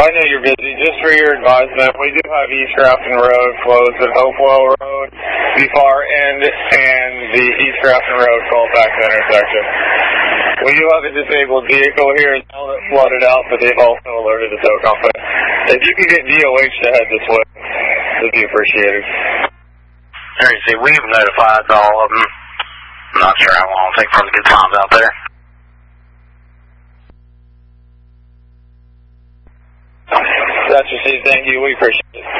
know you're busy. Just for your advisement, we do have East Grafton Road closed at Hopewell Road, the far end, and the East Grafton Road cul-de-sac intersection. We do have a disabled vehicle here now that's flooded out, but they've also alerted the tow company. If you could get DOH to head this way, it would be appreciated. See, we've notified all of them. I'm not sure how long it'll take for them to get times out there. That's received. Thank you. We appreciate it.